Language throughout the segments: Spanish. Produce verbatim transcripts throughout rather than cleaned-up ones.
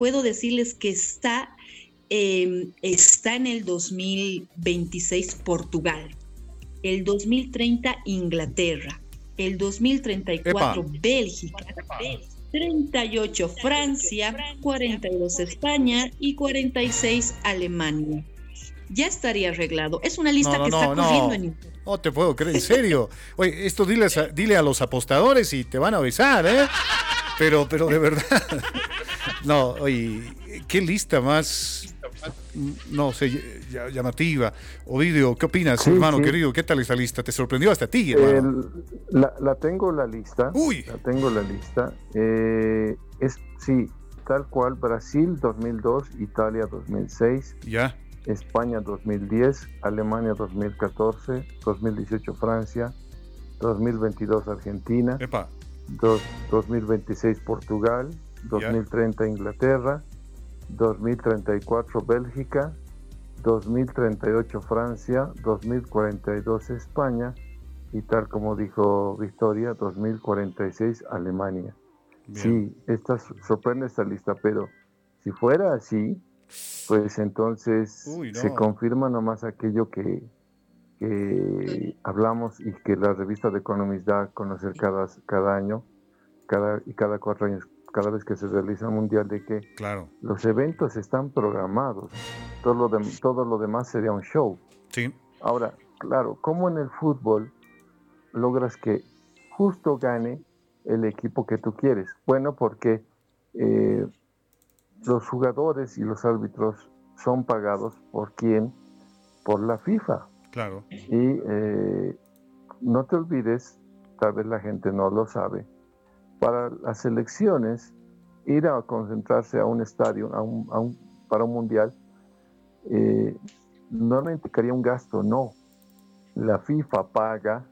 puedo decirles que está, eh, está en el dos mil veintiséis Portugal, el dos mil treinta Inglaterra, el dos mil treinta y cuatro Epa. Bélgica, treinta y ocho Francia, cuarenta y dos España y cuarenta y seis Alemania. Ya estaría arreglado. Es una lista No, no, que no, está corriendo no. en internet. No te puedo creer, en serio. Oye, esto dile a, dile a los apostadores y te van a besar, ¿eh? Pero, pero de verdad. No, oye, qué lista más, no sé, llamativa. Ovidio, ¿qué opinas, Sí, hermano sí. querido? ¿Qué tal esta lista? ¿Te sorprendió hasta a ti, hermano? El- la, la tengo la lista. Uy. La tengo la lista. Eh, es, sí, tal cual. Brasil dos mil dos, Italia dos mil seis, Ya. España dos mil diez, Alemania dos mil catorce, dos mil dieciocho Francia, dos mil veintidós Argentina, Epa. dos, dos mil veintiséis Portugal, dos mil treinta Inglaterra, dos mil treinta y cuatro Bélgica, dos mil treinta y ocho Francia, dos mil cuarenta y dos España y tal como dijo Victoria, dos mil cuarenta y seis Alemania. Bien. Sí, esta sorprende esta lista, pero si fuera así, pues entonces Uy, no. se confirma nomás aquello que, que hablamos y que la revista The Economist da a conocer cada, cada año cada, y cada cuatro años, cada vez que se realiza un mundial, de que Claro. los eventos están programados, todo lo, de, todo lo demás sería un show. Sí. Ahora, claro, ¿cómo en el fútbol logras que justo gane el equipo que tú quieres? Bueno, porque eh, los jugadores y los árbitros son pagados por quién, por la FIFA. Claro. Y eh, no te olvides, tal vez la gente no lo sabe, para las elecciones, ir a concentrarse a un estadio, a un, a un, para un mundial, eh, no le implicaría un gasto, no. La FIFA paga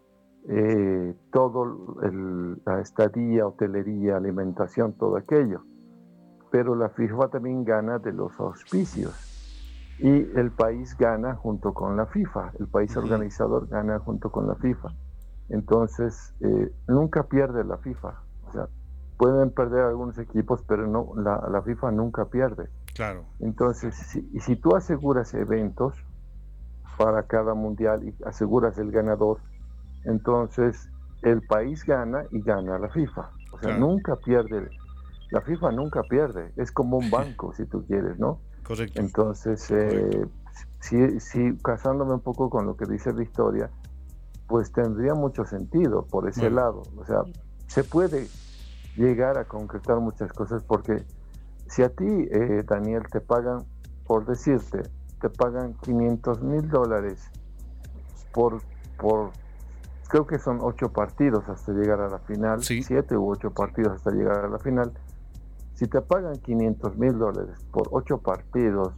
eh, todo el, la estadía, hotelería, alimentación, todo aquello. Pero la FIFA también gana de los auspicios y el país gana junto con la FIFA, el país Ujú. organizador gana junto con la FIFA. Entonces, eh, nunca pierde la FIFA. O sea, pueden perder algunos equipos, pero no, la, la FIFA nunca pierde. Claro. Entonces, si, y si tú aseguras eventos para cada mundial y aseguras el ganador, entonces el país gana y gana la FIFA. O sea, Claro. nunca pierde. La FIFA nunca pierde. Es como un banco, si tú quieres, ¿no? Correcto. Entonces, eh, si, si casándome un poco con lo que dice Victoria, pues tendría mucho sentido por ese Bueno. lado. O sea, se puede llegar a concretar muchas cosas porque si a ti, eh, Daniel, te pagan, por decirte, te pagan quinientos mil dólares por, por, creo que son ocho partidos hasta llegar a la final, Sí. siete u ocho partidos hasta llegar a la final. Si te pagan quinientos mil dólares por ocho partidos,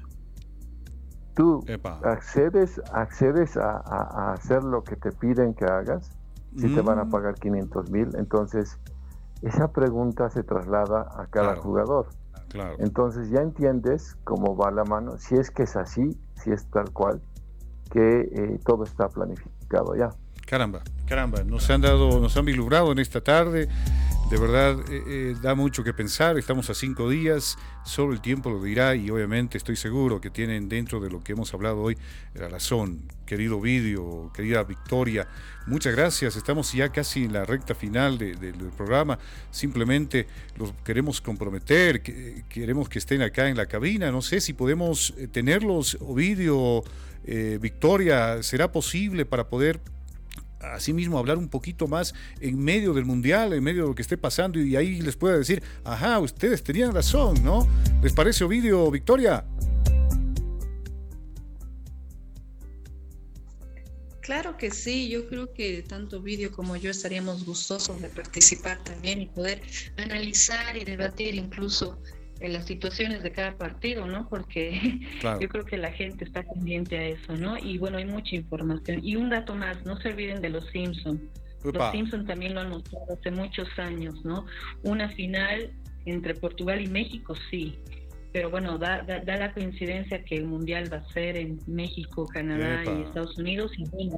tú Epa. accedes, accedes a, a, a hacer lo que te piden que hagas, si Mm. te van a pagar quinientos mil. Entonces, esa pregunta se traslada a cada Claro. jugador. Claro. Entonces ya entiendes cómo va la mano, si es que es así, si es tal cual, que eh, todo está planificado ya. Caramba, caramba, nos han dado, nos han vislumbrado en esta tarde. De verdad, eh, eh, da mucho que pensar. Estamos a cinco días, solo el tiempo lo dirá y obviamente estoy seguro que tienen dentro de lo que hemos hablado hoy la razón. Querido Ovidio, querida Victoria, muchas gracias. Estamos ya casi en la recta final de, de, del programa. Simplemente los queremos comprometer, que, queremos que estén acá en la cabina. No sé si podemos tenerlos, Ovidio, eh, Victoria, ¿será posible para poder asimismo hablar un poquito más en medio del mundial, en medio de lo que esté pasando y ahí les pueda decir, ajá, ustedes tenían razón, ¿no? ¿Les parece, Ovidio, Victoria? Claro que sí, yo creo que tanto Ovidio como yo estaríamos gustosos de participar también y poder analizar y debatir incluso en las situaciones de cada partido, ¿no? Porque claro. Yo creo que la gente está pendiente a eso, ¿no? Y bueno, hay mucha información. Y un dato más, no se olviden de los Simpsons. Los Simpsons también lo han mostrado hace muchos años, ¿no? Una final entre Portugal y México, sí. Pero bueno, da, da, da la coincidencia que el Mundial va a ser en México, Canadá Epa. y Estados Unidos. Y bueno,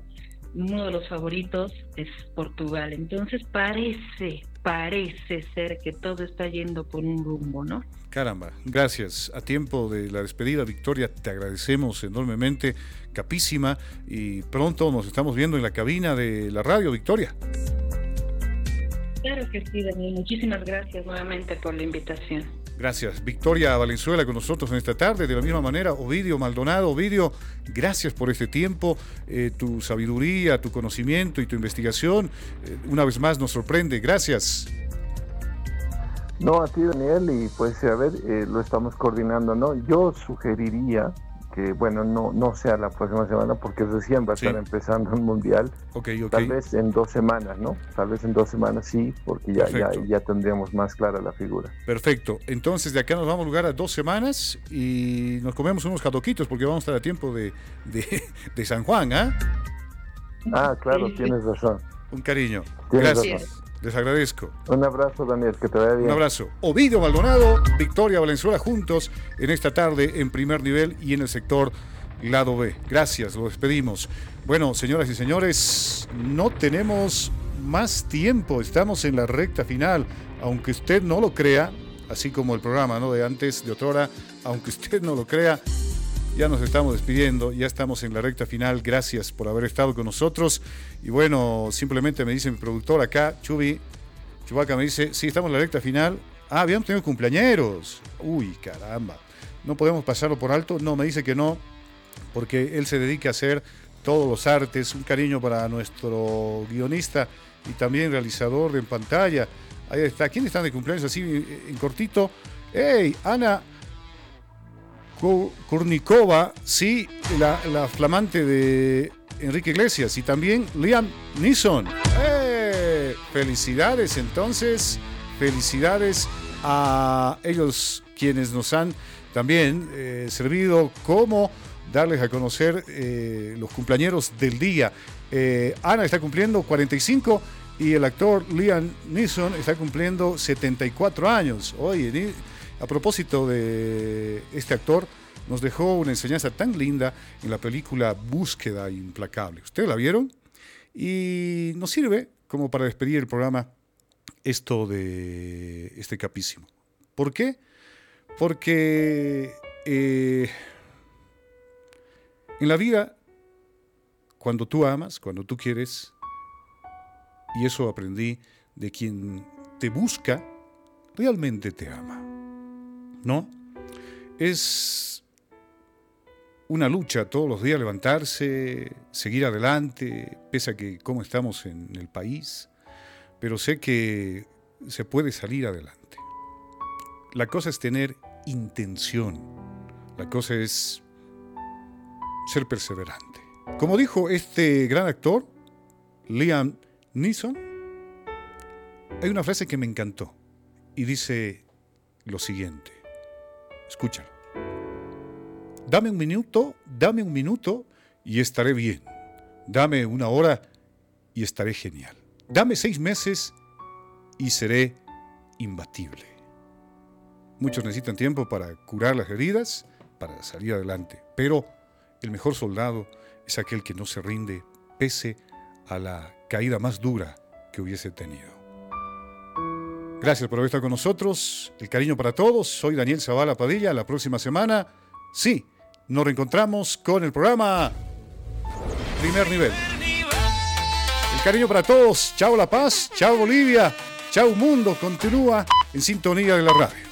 uno de los favoritos es Portugal. Entonces parece, parece ser que todo está yendo por un rumbo, ¿no? Caramba, gracias. A tiempo de la despedida, Victoria, te agradecemos enormemente, capísima, y pronto nos estamos viendo en la cabina de la radio, Victoria. Claro que sí, Daniel. Muchísimas gracias nuevamente por la invitación. Gracias. Victoria Valenzuela con nosotros en esta tarde. De la misma manera, Ovidio Maldonado. Ovidio, gracias por este tiempo, eh, tu sabiduría, tu conocimiento y tu investigación. Eh, una vez más nos sorprende. Gracias. No, a ti, Daniel, y pues a ver, eh, lo estamos coordinando, ¿no? Yo sugeriría que, bueno, no, no sea la próxima semana porque recién va a sí. estar empezando el Mundial. Okay, okay. Tal vez en dos semanas, ¿no? Tal vez en dos semanas sí, porque ya, ya, ya tendríamos más clara la figura. Perfecto. Entonces de acá nos vamos a lugar a dos semanas y nos comemos unos jatoquitos porque vamos a estar a tiempo de, de, de San Juan, ¿ah? ¿eh? Ah, claro, tienes razón. Un cariño. Tienes Gracias. Razón. Les agradezco. Un abrazo, Daniel, que te vaya bien. Un abrazo. Ovidio Maldonado, Victoria Valenzuela, juntos en esta tarde en primer nivel y en el sector lado B. Gracias, lo despedimos. Bueno, señoras y señores, no tenemos más tiempo. Estamos en la recta final. Aunque usted no lo crea, así como el programa, ¿no?, de antes, de otrora, aunque usted no lo crea, ya nos estamos despidiendo, ya estamos en la recta final. Gracias por haber estado con nosotros. Y bueno, simplemente me dice mi productor acá, Chubi, Chubaca me dice, sí, estamos en la recta final. Ah, habíamos tenido cumpleañeros. Uy, caramba. ¿No podemos pasarlo por alto? No, me dice que no, porque él se dedica a hacer todos los artes. Un cariño para nuestro guionista y también realizador de en pantalla. Ahí está. ¿Quién está de cumpleaños así en cortito? ¡Hey, Ana Kurnikova, sí, la, la flamante de Enrique Iglesias, y también Liam Neeson. ¡Eh! Felicidades, entonces, felicidades a ellos quienes nos han también eh, servido como darles a conocer eh, los cumpleañeros del día. Eh, Ana está cumpliendo cuarenta y cinco y el actor Liam Neeson está cumpliendo setenta y cuatro años. Oye, a propósito de este actor, nos dejó una enseñanza tan linda en la película Búsqueda Implacable. ¿Ustedes la vieron? Y nos sirve como para despedir el programa esto de este capísimo. ¿Por qué? Porque eh, en la vida, cuando tú amas, cuando tú quieres, y eso aprendí de quien te busca, realmente te ama, ¿no? Es una lucha todos los días, levantarse, seguir adelante, pese a que cómo estamos en el país, pero sé que se puede salir adelante. La cosa es tener intención, la cosa es ser perseverante. Como dijo este gran actor, Liam Neeson, hay una frase que me encantó y dice lo siguiente. Escúchalo. Dame un minuto, dame un minuto y estaré bien. Dame una hora y estaré genial. Dame seis meses y seré imbatible. Muchos necesitan tiempo para curar las heridas, para salir adelante. Pero el mejor soldado es aquel que no se rinde pese a la caída más dura que hubiese tenido. Gracias por haber estado con nosotros. El cariño para todos. Soy Daniel Zavala Padilla. La próxima semana, sí, nos reencontramos con el programa Primer Nivel. El cariño para todos. Chao La Paz. Chao Bolivia. Chao Mundo. Continúa en sintonía de la radio.